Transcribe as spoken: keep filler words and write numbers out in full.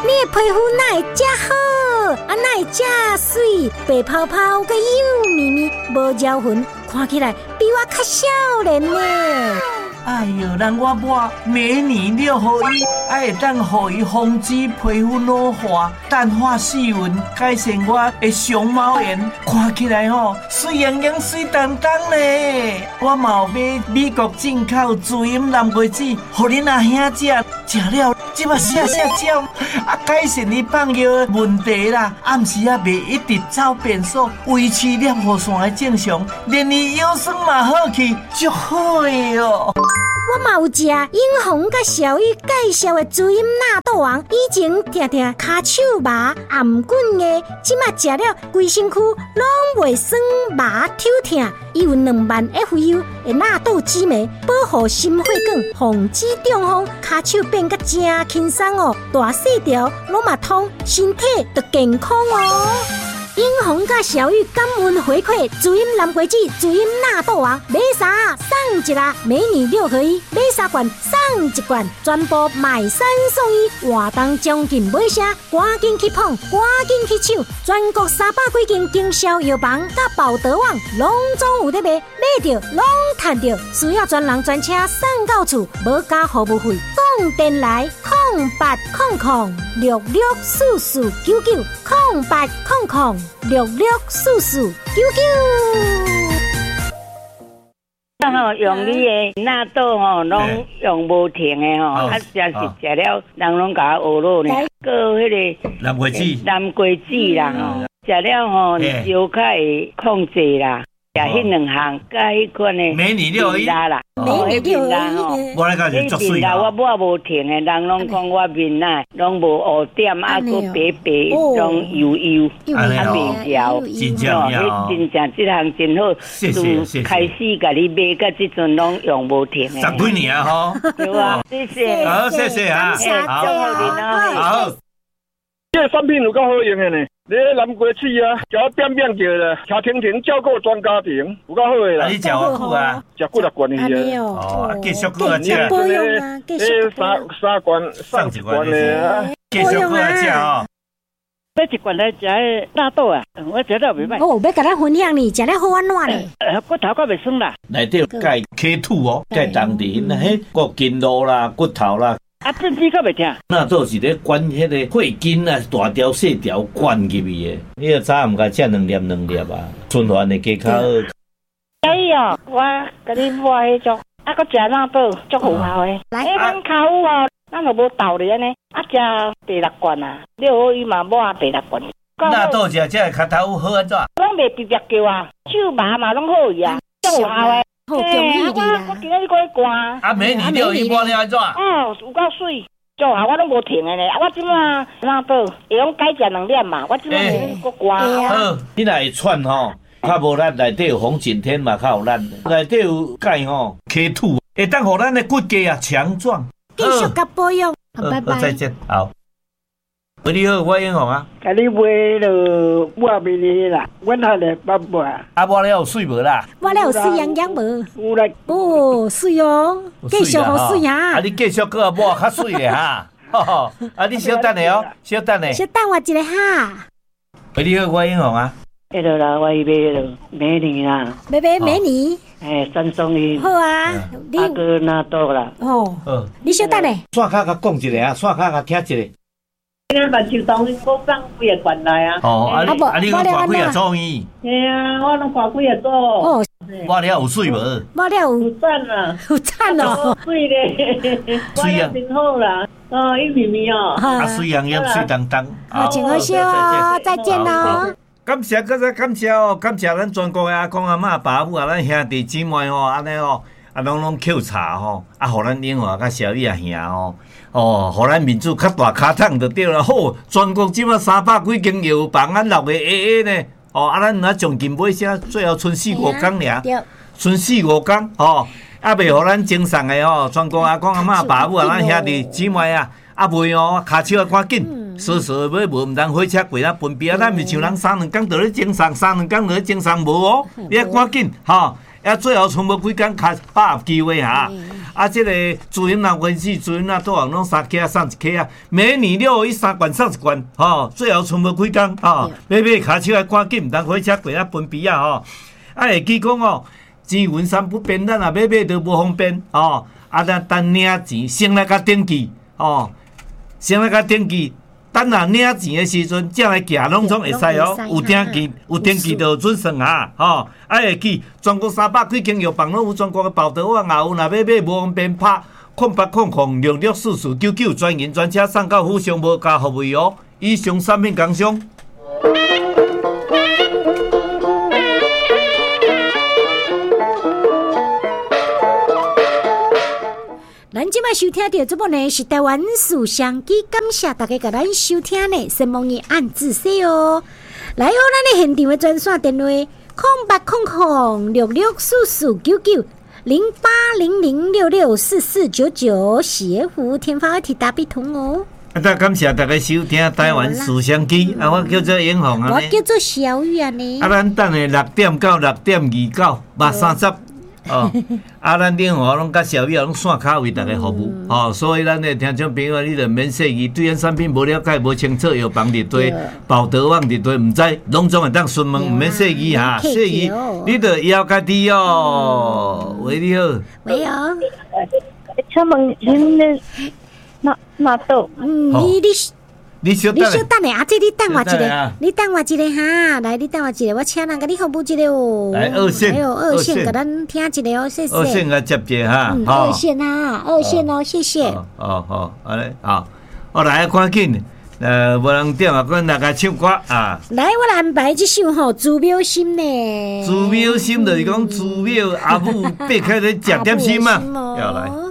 你的皮肤哪会这好，啊哪会这水，白泡泡个幼咪咪，无招痕，看起来比我较少年呢。 哎呦，咱我抹美女六合一，还会当互伊防止皮肤老化、淡化细纹，改善我的熊猫眼，看起来吼水莹莹、水当当嘞。我嘛有买美国进口滋阴蓝桂子，互恁阿兄食，食了即马下下焦，啊改善你放药的问题啦。暗时啊袂一直走便所，维持尿路线的正常，连你腰酸嘛好去，足好的哦。 我嘛有食英红甲小玉介绍的滋阴纳豆王，以前定定骹手麻、暗滚的，即马食了规身躯拢袂酸麻抽痛。伊有两万 F U 的纳豆激酶，保护心血管，防止中风，骹手变甲真轻松哦，大细条拢嘛通，身体就健康哦。英红甲小玉感恩回馈，滋阴蓝桂子、滋阴纳豆王，买啥送一个美女六合一，买三罐送一罐，全部买三送一，活动将近尾声，赶紧去捧，赶紧去抢，全国三百几间经销药房甲宝德网，拢总有得卖，买着拢赚着，需要专人专车送到厝，无加服务费。讲电来空八空空六六四四九九空八空空六六四四九九。 吼，用你的纳豆吼，拢用无停的吼，啊，真是食了，人拢甲我学咯呢。个迄个蓝桂子， 蓝桂子啦吼，食了吼，烧较会控制啦。食迄两项，甲迄款的美女六一啦， 美女六一， 我来甲你作水啦。我抹无停的，人拢讲我面奶拢无黑点，啊，佫白白，拢油油，啊，面条， 真正哦，迄真正即项真好。 谢谢谢谢。 开始甲你买，甲即阵拢用无停的。 十几年啊，吼。 对啊，谢谢。 好，谢谢啊， 好， 好。 这产品有够好用的呢。你蓝桂子啊，叫我变变叫啦，茶婷婷照顾全家庭，有够好的啦。 你食偌久啊？ 食几六罐去啊。 哦，继续搁食。 保养啊，继续。 三三罐送一罐的， 继续搁食哦。 买一罐来食迄纳豆啊，我食了袂歹。 哦，要甲咱分享呢，食了好安怎呢？ 呃，骨头较袂酸啦。 内底有钙、K 二哦，钙当伫那迄个筋络啦、骨头啦。 啊，便秘较袂痛。 纳豆是咧管迄个血筋啊，大条细条灌入去的。你个早毋该食两粒两粒啊，循环的加较好。 可以哦，我甲你抹迄种，啊，佮食纳豆足有效的。 来， 诶，咱脚有哦，咱就无倒咧安尼，啊，食第六罐啊，六合一嘛抹第六罐。 纳豆食这个脚头好安怎？ 拢袂直直叫啊，手麻嘛拢好去啊，足有效的。 好恭喜你啦！ 我今日过去寒。 啊，美女六一抹了安怎？ 哦，有够水，足好，我拢无停的咧。啊，我即马纳豆会用改食两粒嘛，我即马过寒。 好，你若会喘吼，较无力内底有红景天嘛，较有力。内底有钙吼，K 二会当互咱的骨骼啊强壮。 继续甲保养，拜拜。 再见，好。喂，你好，我英红啊。 甲你买了抹面哩啦，阮下来抹抹。 啊，抹了有水无啦？ 抹了有水洋洋无？ 有啦。 哦，水哦，继续好水啊！ 啊，你继续搁抹较水的哈。啊，你小等下哦，小等下。 小等我一下哈。 喂，你好，我英红啊。 迄落啦，我去买迄落美女啦。 买买美女。 诶，三送一。好啊， 你。啊个纳豆啦。 哦。好。你小等下。 线卡甲讲一下啊，线卡甲听一下。 咱目睭当你搁放几个罐来啊？ 哦，啊你啊你搁挂几个做伊？ 嘿啊，我拢挂几个做。哦， 抹了有水无？ 抹了有赞啦， 有赞哦， 水咧，水啊，真好啦，哦，一咪咪哦， 啊，水洋洋，水当当。 好，请喝笑哦，再见哦。 感谢，搁再感谢哦，感谢咱全国的阿公阿嬷、爸母啊，咱兄弟姊妹吼，安尼哦，啊，拢拢抾茶吼，啊，互咱英华甲小玉啊兄吼。哦，互咱民主较大卡桶就对了。好，全国即马三百几间药房，咱六个 A A 呢。哦，啊，咱若从近尾声，最后剩四五工尔，剩四五工。哦，啊，袂互咱精神的哦，全国阿公阿嬷爸母啊，咱兄弟姊妹啊，啊袂哦，骹手啊赶紧，稍稍要无毋通火车过啊，分别啊，咱袂像人三两工就咧精神，三两工就咧精神无哦，你啊赶紧吼。啊，最后剩无几工，较把握机会哈。 啊，这个主人那关系，主人那多人拢三克啊，送一克啊，每年六一三罐送一罐，吼，最后剩无几工，吼，买买骹手爱赶紧，毋通火车过啊分批啊，吼，啊会记讲哦，钱文山不便，咱啊买买都无方便，吼，啊咱等领钱，先来甲登记，吼，先来甲登记。等啊领钱的时阵，才来行，拢总会使哦。有登记，有登记就准算啊，吼！啊会记，全国三百几间药房拢有全国的报道网，也有若要买无方便拍空八空空六六四四九九专营专车送到府上无加服务哦。以上产品工商。 咱即摆收听到这部呢是台湾书香机，感谢大家甲咱收听呢，先望伊按字说哦。来哦，咱的现场的专线电话：空八空空六六四四九九零八零零六六四四九九，协福天发提达必通哦。 啊！大感谢大家收听台湾书香机，啊，我叫做英雄啊， 我叫做小雨啊呢。 啊，咱等下六点到六點二九，八三十。哦，啊，咱电话拢甲小雨拢线卡为大家服务，哦，所以咱的听众朋友，你著免说伊对咱产品无了解、无清楚，药房伫堆、报道网伫堆，毋知，拢总会当询问，毋免说伊哈，说伊，你著要家己哦。喂，你好。 喂哦。 请问恁咧哪哪岛？ 嗯，你你。 你小等，你小等下，阿姐你等我一个，你等我一个哈，来你等我一个，我请人甲你服务一个哦。 来二线， 还有二线，甲咱听一个哦，谢谢。 二线甲接者哈， 嗯，二线啊，二线哦，谢谢。 哦好，安尼好，我来赶紧，呃，无人点啊，阮来甲唱歌啊。 来，我来安排这首吼《祖庙心》呢。 祖庙心就是讲祖庙阿母爬开咧食点心嘛，要来。